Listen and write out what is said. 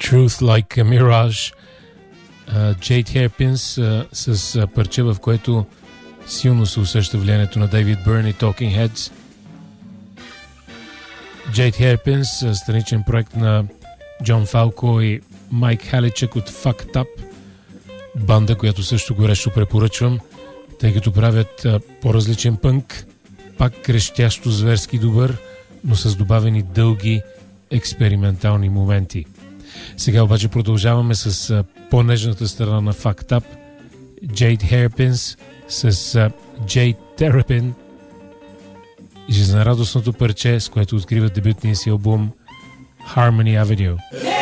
Truth Like a Mirage. Jade Hairpins с парче, в което силно се усеща влиянието на Дейвид Бърн и Talking Heads. Jade Hairpins, страничен проект на Джон Фалко и Майк Халичък от Fucked Up, банда, която също горещо препоръчвам, тъй като правят по-различен пънк, пак крещящо зверски добър, но с добавени дълги експериментални моменти. Сега обаче продължаваме с по-нежната страна на Fucked Up, Jade Hairpins с Jade Terrapin и жизнерадостното парче, с което открива дебютния си албум Harmony Avenue.